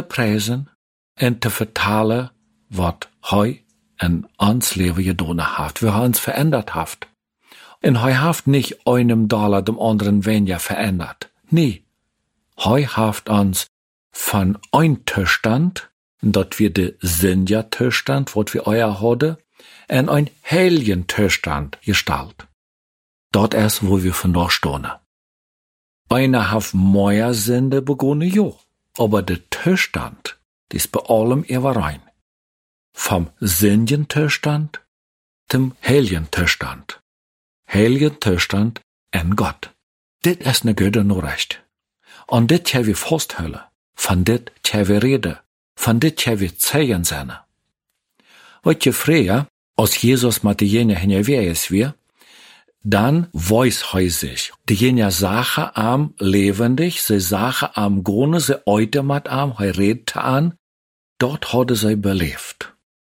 prijzen en te vertalen wat hij in ons leven gedaan heeft, wie hij ons verändert heeft. En hij heeft niet einem Dollar dem anderen weniger verändert. Nee, hij heeft ons van een toestand, dat we de Sündiger toestand, wat we euer hadden, en een heiligen toestand gestalt. Dat is, wo wir vandaag staan. Einer heeft meer Sünde begonnen, ja, aber der toestand, die ist bei allem überein. Vom sündigen toestand zum heiligen toestand. Heiligen toestand en Gott. Dit is ne goede Nachricht. Und dit tja wir vasthouden. Van dit tja wir reden. Van dit tja wir zeigen zijn. Wat je früher, als Jesus mit dejenigen hingewees wir, dann weiß hij sich. Dejenigen Sache am lebendig, sie Sache am Grunde, sie oite mat am, hij redet an, dort hatte sie belebt.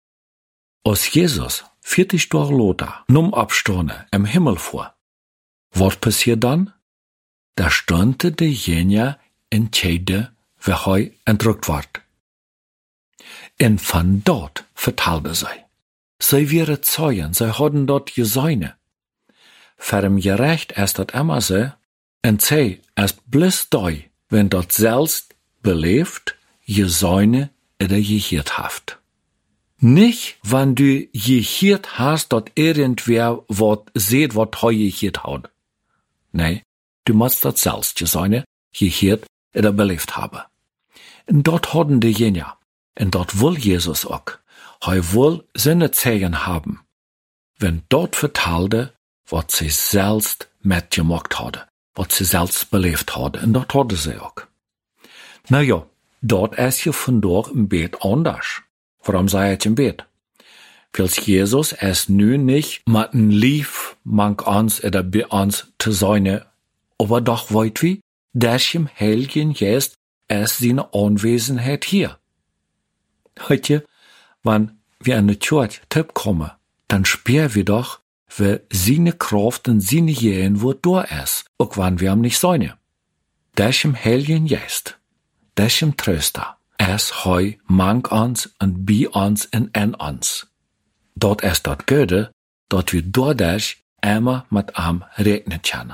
Als Jesus 40 Jahre later num abstone im Himmel vor, was passiert dann? Da stünde dejenigen in Tjede, wie hij entrückt ward. En van dort vertelde sie. Sie wären Zeugen, sie hadden dort geseine. Für gerecht ist dat immer so, und sie ist bloß da, wenn dort selbst belebt, geseine oder gehört haft. Nicht, wenn du gehört hast, dort irgendwer wat seht, wat heu gehört hat. Nee, du musst dort selbst geseine, gehört oder belebt haben. Und dort hadden diejenigen, und dort will Jesus auch, hij will seine Zeichen haben, wenn dort vertelde, wat sie selbst mitgemacht hadden, wat sie selbst belebt hadden, und dort hadden sie auch. Nou ja, dort ist je vandaag een beetje anders. Waarom zei het een beetje? Weil Jesus ist nu nicht mit een lief mank ons oder bei ons te zijn, aber doch weet wie, dass im Heiligen Geist ist seine Anwesenheit hier. Heute, wenn wir in die Kirche kommen, dann spüren wir doch, wie seine Kraft und seine Gehen wo da ist, auch wenn wir ihm nicht sein. Das im Heiligen Geist, das im Tröster, ist heu mank uns und bei uns und in uns. Dort ist dort Göde, dort wir dadurch immer mit ihm rechnen können.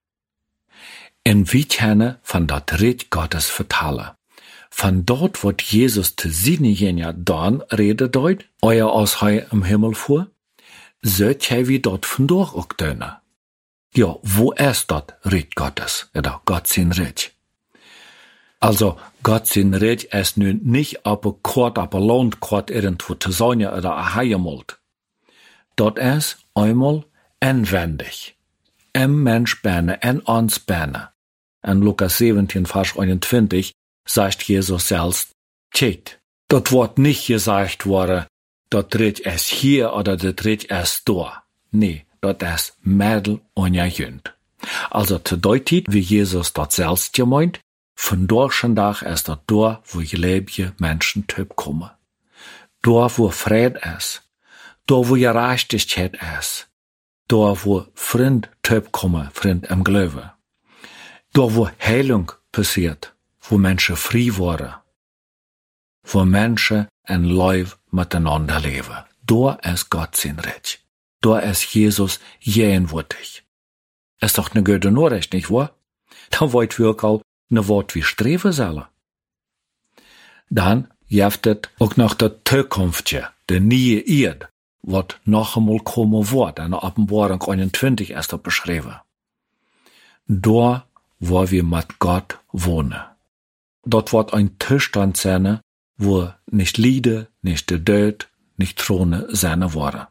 Und wir können von dort Red Gottes vertalen. Von dort, wo Jesus zu seinen dann redet deut, euer aus heu im Himmel fuhr, sollt wie dort von durch auch tönen. Ja, wo ist dort Red Gottes, oder Gott sein Red? Also, Gott sein Red ist nun nicht auf ein Kort, auf ein Landkort irgendwo zu sein oder ein Heimat. Dort ist einmal inwendig. Im Mensch berne, in uns berne. In Lukas 17, Vers 21, sagt Jesus selbst, tjeit, dort wird nicht gesagt worden, dort Red ist hier oder dort Red ist da. Nee, dort ist Mädel und Jünd. Also zu deutlich, wie Jesus dort selbst gemeint, von durch Tag ist dort da, wo gelebige Menschen töp kommen. Da, wo Fried ist. Da, wo Gerechtigkeit ist. Da, wo Freund töp kommen, Freund im Glaube. Da, wo Heilung passiert, wo Menschen frei waren. Wo Menschen ein Leib miteinander leben. Da ist Gott sein Recht. Da ist Jesus gegenwärtig. Ist doch ne gute Nachricht, nicht wahr? Da wollt wir auch ne Wort wie streven sollen. Dann gibt es auch noch der Zukunft, der neue Erde, wat noch einmal kommen wird. In der Offenbarung 21 ist das beschrieben. Da, wo wir mit Gott wohnen. Dort wird ein Zustand sein, wo nicht Liebe, nicht der Tod, nicht Throne sein werden.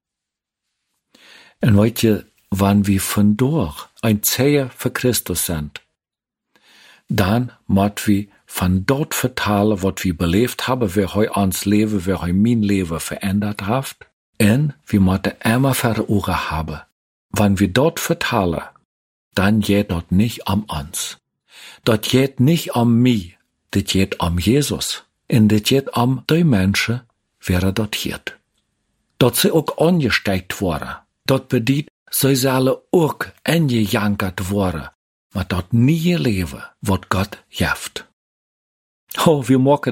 Und heute, wenn wir von dort ein Zeichen für Christus sind, dann müssen wir von dort vertalen, was wir belebt haben, wie heu uns Leben, wie heu mein Leben verändert hat. Und wir müssen immer vor Augen haben, wenn wir dort vertalen, dann geht dort nicht um uns. Dort geht nicht um mich, das geht um Jesus. Und das geht um die Menschen, wer dort geht. Dort sie auch angesteckt worden. Dort bedient, sie sollen auch angejankert worden. Maar dat nieuwe leven wat God geeft. Oh, wir mogen